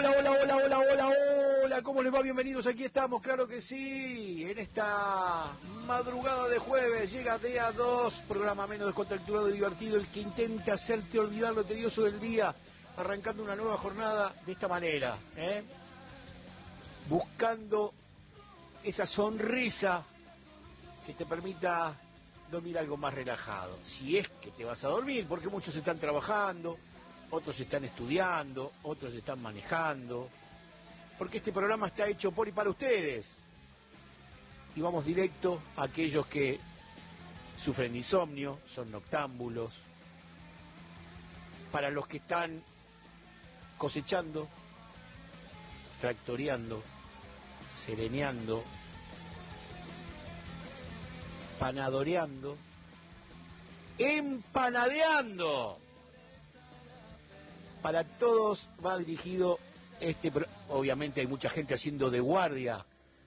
Hola, ¿cómo les va? Bienvenidos, aquí estamos, claro que sí, en esta madrugada de jueves, llega Día 2, programa menos descontracturado y divertido, el que intenta hacerte olvidar lo tedioso del día, arrancando una nueva jornada de esta manera, buscando esa sonrisa que te permita dormir algo más relajado, si es que te vas a dormir, porque muchos están trabajando, otros están estudiando, otros están manejando, porque este programa está hecho por y para ustedes. Y vamos directo a aquellos que sufren insomnio, son noctámbulos, para los que están cosechando, tractoreando, sereneando, panadoreando, empanadeando. Para todos va dirigido obviamente hay mucha gente haciendo guardias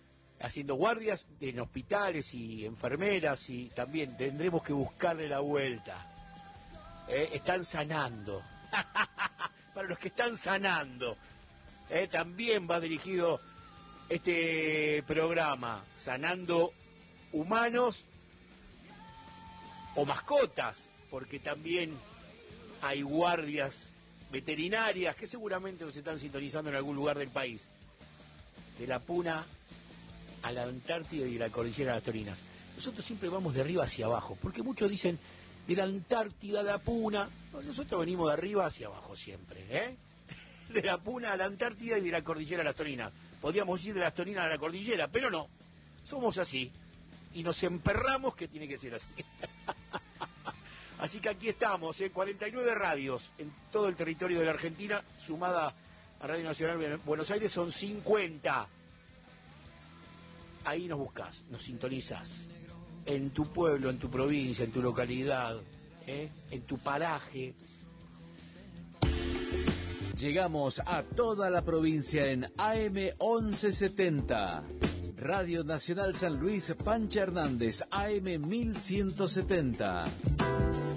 en hospitales y enfermeras, y también tendremos que buscarle la vuelta. Están sanando. Para los que están sanando, también va dirigido este programa, sanando humanos o mascotas, porque también hay guardias veterinarias que seguramente nos están sintonizando en algún lugar del país, de la Puna a la Antártida y de la Cordillera de las Torinas. Nosotros siempre vamos de arriba hacia abajo, porque muchos dicen de la Antártida a la Puna. No, nosotros venimos de arriba hacia abajo siempre, de la Puna a la Antártida y de la Cordillera de las Torinas. Podríamos ir de las Torinas a la Cordillera, pero no, somos así y nos emperramos que tiene que ser así. Así que aquí estamos, 49 radios en todo el territorio de la Argentina, sumada a Radio Nacional de Buenos Aires, son 50. Ahí nos buscas, nos sintonizas, en tu pueblo, en tu provincia, en tu localidad, en tu paraje. Llegamos a toda la provincia en AM 1170. Radio Nacional San Luis, Pancha Hernández, AM 1170.